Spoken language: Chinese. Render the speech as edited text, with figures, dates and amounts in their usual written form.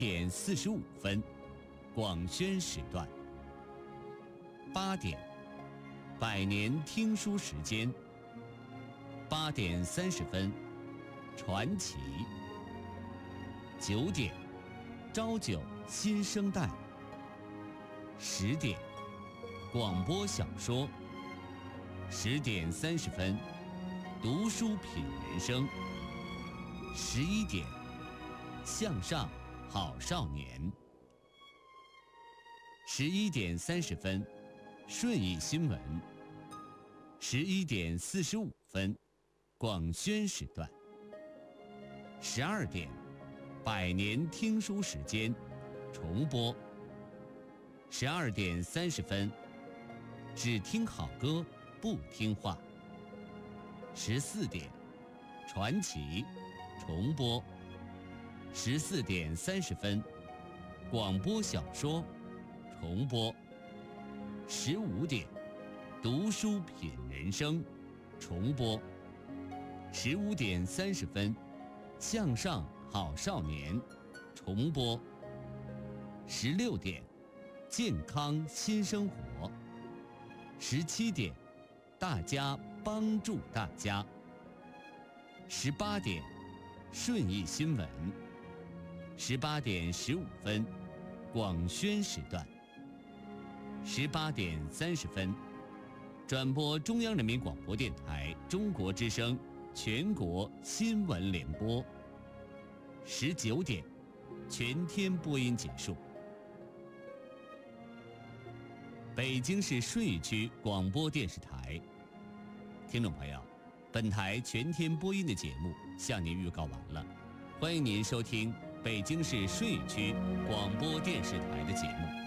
点45分，广宣时段。8点，百年听书时间。8点30分，传奇。9点，朝九新生代。10点，广播小说。10点30分，读书品人生。11点，向上好少年。11点30分，顺义新闻。11点45分，广宣时段。12点，百年听书时间，重播。12点30分，只听好歌不听话。14点，传奇，重播。14点30分，广播小说，重播。15点，读书品人生，重播。15点30分，向上好少年，重播。16点，健康新生活。17点，大家帮助大家。18点，顺义新闻。18点15分，广宣时段。18点30分，转播中央人民广播电台中国之声全国新闻联播。19点，全天播音结束。北京市顺义区广播电视台。听众朋友，本台全天播音的节目向您预告完了，欢迎您收听北京市顺义区广播电视台的节目。